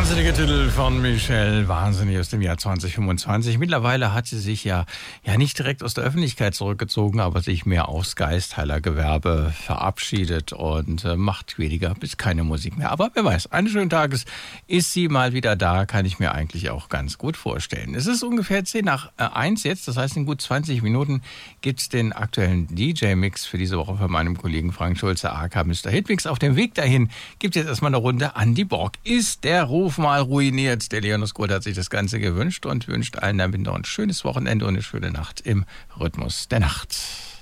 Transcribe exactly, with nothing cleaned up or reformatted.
Wahnsinniger Titel von Michelle, wahnsinnig aus dem Jahr zwanzig fünfundzwanzig. Mittlerweile hat sie sich ja, ja nicht direkt aus der Öffentlichkeit zurückgezogen, aber sich mehr aufs Geistheilergewerbe verabschiedet und äh, macht weniger bis keine Musik mehr. Aber wer weiß, eines schönen Tages ist sie mal wieder da, kann ich mir eigentlich auch ganz gut vorstellen. Es ist ungefähr zehn nach eins jetzt, das heißt in gut zwanzig Minuten gibt's den aktuellen D J-Mix für diese Woche von meinem Kollegen Frank Schulze, aka Mister Hitmix. Auf dem Weg dahin gibt es jetzt erstmal eine Runde an die Borg. Ist der Ruf mal ruiniert? Der Leonus Groth hat sich das Ganze gewünscht und wünscht allen damit noch ein schönes Wochenende und eine schöne Nacht im Rhythmus der Nacht.